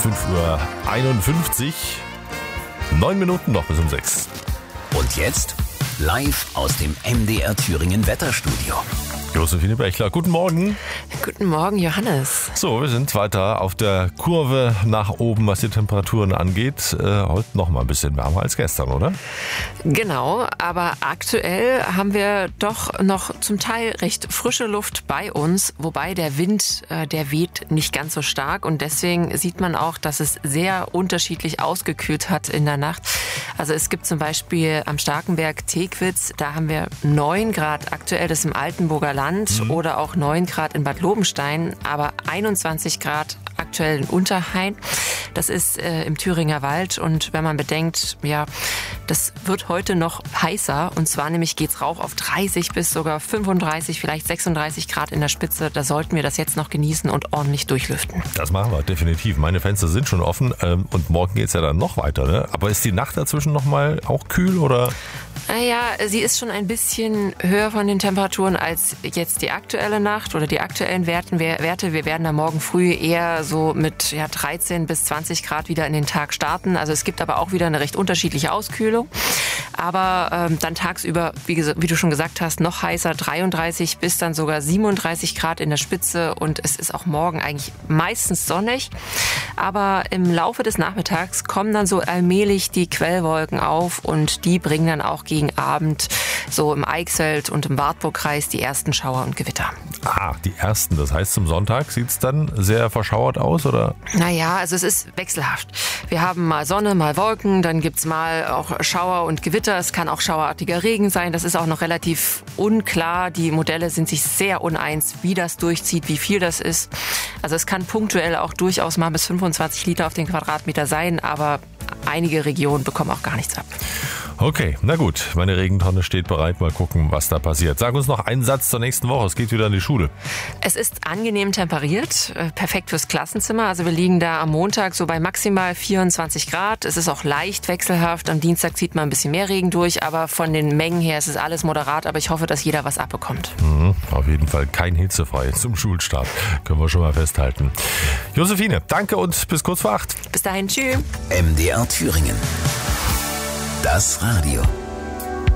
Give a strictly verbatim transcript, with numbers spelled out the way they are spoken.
fünf Uhr einundfünfzig. Neun Minuten noch bis um sechs. Und jetzt live aus dem M D R Thüringen Wetterstudio. Josephine Bechler, guten Morgen. Guten Morgen, Johannes. So, wir sind weiter auf der Kurve nach oben, was die Temperaturen angeht. Äh, heute noch mal ein bisschen wärmer als gestern, oder? Genau, aber aktuell haben wir doch noch zum Teil recht frische Luft bei uns, wobei der Wind, äh, der weht nicht ganz so stark und deswegen sieht man auch, dass es sehr unterschiedlich ausgekühlt hat in der Nacht. Also es gibt zum Beispiel am Starkenberg Tekwitz, da haben wir neun Grad aktuell, das im Altenburger Land. Mhm. Oder auch neun Grad in Bad Lobenstein, aber einundzwanzig Grad aktuell in Unterhain. Das ist äh, im Thüringer Wald und wenn man bedenkt, ja, das wird heute noch heißer und zwar nämlich geht's rauf auf dreißig bis sogar fünfunddreißig, vielleicht sechsunddreißig Grad in der Spitze. Da sollten wir das jetzt noch genießen und ordentlich durchlüften. Das machen wir definitiv. Meine Fenster sind schon offen ähm, und morgen geht's ja dann noch weiter, ne? Aber ist die Nacht dazwischen noch mal auch kühl oder? Naja, sie ist schon ein bisschen höher von den Temperaturen als jetzt die aktuelle Nacht oder die aktuellen Werten, Werte. Wir werden da morgen früh eher so mit ja, dreizehn bis zwanzig Grad wieder in den Tag starten. Also es gibt aber auch wieder eine recht unterschiedliche Auskühlung. Aber ähm, dann tagsüber, wie, wie du schon gesagt hast, noch heißer, dreiunddreißig bis dann sogar siebenunddreißig Grad in der Spitze. Und es ist auch morgen eigentlich meistens sonnig. Aber im Laufe des Nachmittags kommen dann so allmählich die Quellwolken auf und die bringen dann auch gegen Abend so im Eichsfeld und im Wartburgkreis die ersten Schauer und Gewitter. Ah, die ersten. Das heißt, zum Sonntag sieht es dann sehr verschauert aus, oder? Naja, also es ist wechselhaft. Wir haben mal Sonne, mal Wolken, dann gibt's mal auch Schauer und Gewitter. Es kann auch schauerartiger Regen sein. Das ist auch noch relativ unklar. Die Modelle sind sich sehr uneins, wie das durchzieht, wie viel das ist. Also es kann punktuell auch durchaus mal bis fünfundzwanzig Liter auf den Quadratmeter sein, aber einige Regionen bekommen auch gar nichts ab. Okay, na gut, meine Regentonne steht bereit. Mal gucken, was da passiert. Sag uns noch einen Satz zur nächsten Woche. Es geht wieder in die Schule. Es ist angenehm temperiert, perfekt fürs Klassenzimmer. Also wir liegen da am Montag so bei maximal vierundzwanzig Grad. Es ist auch leicht wechselhaft. Am Dienstag zieht man ein bisschen mehr Regen durch, aber von den Mengen her ist es alles moderat. Aber ich hoffe, dass jeder was abbekommt. Mhm, auf jeden Fall kein hitzefrei zum Schulstart. Können wir schon mal festhalten. Josephine, danke und bis kurz vor acht. Bis dahin, tschüss. M D R Thüringen. Das Radio.